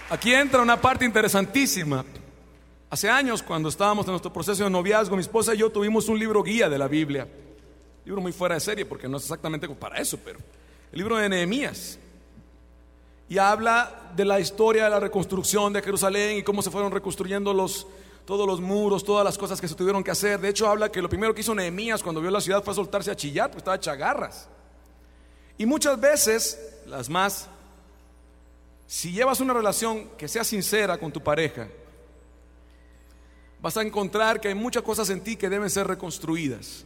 Aquí entra una parte interesantísima. Hace años, cuando estábamos en nuestro proceso de noviazgo, mi esposa y yo tuvimos un libro guía de la Biblia. Libro muy fuera de serie porque no es exactamente para eso, pero el libro de Nehemías. Y habla de la historia de la reconstrucción de Jerusalén y cómo se fueron reconstruyendo todos los muros, todas las cosas que se tuvieron que hacer. De hecho, habla que lo primero que hizo Nehemías cuando vio la ciudad fue soltarse a chillar, porque estaba hecha garras. Y muchas veces, si llevas una relación que sea sincera con tu pareja, vas a encontrar que hay muchas cosas en ti que deben ser reconstruidas.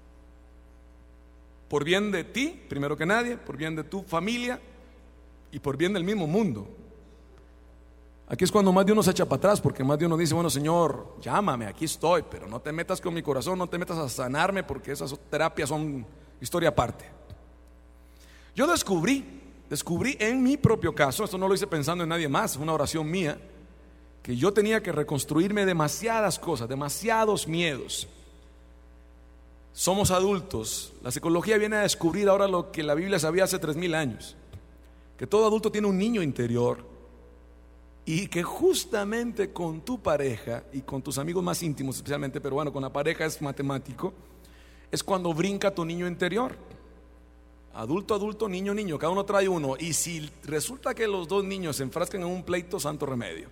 Por bien de ti, primero que nadie, por bien de tu familia y por bien del mismo mundo. Aquí es cuando más de uno se echa para atrás, porque más de uno dice: bueno, Señor, llámame, aquí estoy, pero no te metas con mi corazón, no te metas a sanarme, porque esas terapias son historia aparte. Yo descubrí en mi propio caso, esto no lo hice pensando en nadie más, una oración mía, que yo tenía que reconstruirme demasiadas cosas, demasiados miedos. Somos adultos. La psicología viene a descubrir ahora lo que la Biblia sabía hace 3000 años, que todo adulto tiene un niño interior, y que justamente con tu pareja y con tus amigos más íntimos especialmente, pero bueno, con la pareja es matemático, es cuando brinca tu niño interior. Adulto, adulto, niño, niño, cada uno trae uno. Y si resulta que los dos niños se enfrascan en un pleito, santo remedio.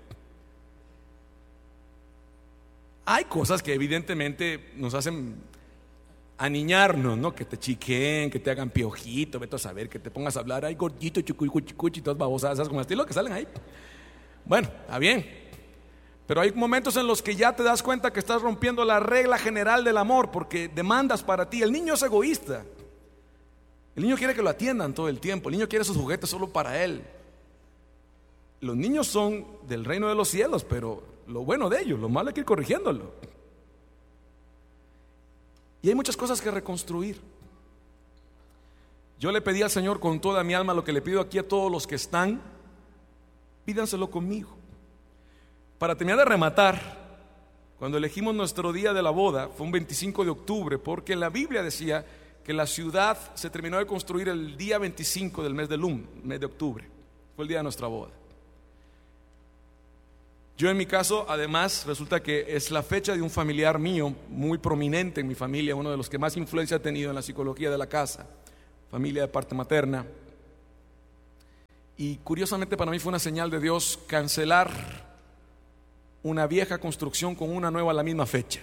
Hay cosas que evidentemente nos hacen aniñarnos, ¿no? Que te chiquen, que te hagan piojito, vete a saber, que te pongas a hablar, ay gordito, chucuicuchicuchi, todas babosas como estilo que salen ahí. Bueno, está bien. Pero hay momentos en los que ya te das cuenta que estás rompiendo la regla general del amor, porque demandas para ti. El niño es egoísta. El niño quiere que lo atiendan todo el tiempo. El niño quiere sus juguetes solo para él. Los niños son del reino de los cielos, pero lo bueno de ellos, lo malo hay que ir corrigiéndolo. Y hay muchas cosas que reconstruir. Yo le pedí al Señor con toda mi alma lo que le pido aquí a todos los que están: pídanselo conmigo. Para terminar de rematar, cuando elegimos nuestro día de la boda, fue un 25 de octubre, porque la Biblia decía que la ciudad se terminó de construir el día 25 del mes de Lum, mes de octubre. Fue el día de nuestra boda. Yo en mi caso, además, resulta que es la fecha de un familiar mío muy prominente en mi familia, uno de los que más influencia ha tenido en la psicología de la casa, familia de parte materna. Y curiosamente para mí fue una señal de Dios cancelar una vieja construcción con una nueva a la misma fecha.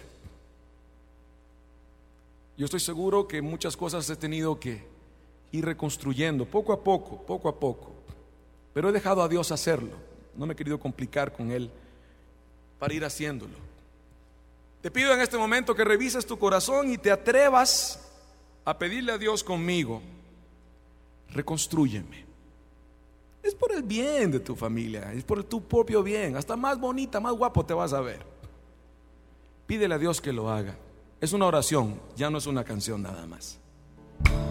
Yo estoy seguro que muchas cosas he tenido que ir reconstruyendo poco a poco, pero he dejado a Dios hacerlo. No me he querido complicar con Él para ir haciéndolo. Te pido en este momento que revises tu corazón y te atrevas a pedirle a Dios conmigo: reconstrúyeme. Es por el bien de tu familia, es por tu propio bien. Hasta más bonita, más guapo te vas a ver. Pídele a Dios que lo haga. Es una oración, ya no es una canción nada más.